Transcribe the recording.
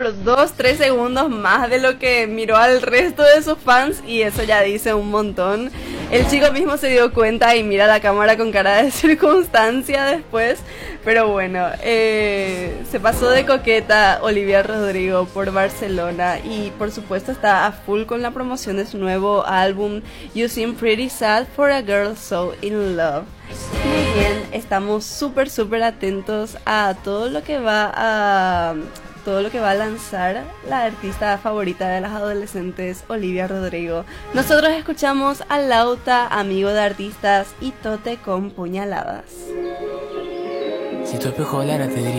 por 2-3 segundos más de lo que miró al resto de sus fans, y eso ya dice un montón. El chico mismo se dio cuenta y mira la cámara con cara de circunstancia después. Pero bueno, se pasó de coqueta Olivia Rodrigo por Barcelona, y por supuesto está a full con la promoción de su nuevo álbum You Seem Pretty Sad for a Girl So In Love. Muy bien, estamos súper atentos a todo lo que va a lanzar la artista favorita de las adolescentes, Olivia Rodrigo. Nosotros escuchamos a Lauta, Amigo de Artistas, y Tote con Puñaladas. Si tu espejo hablara te diría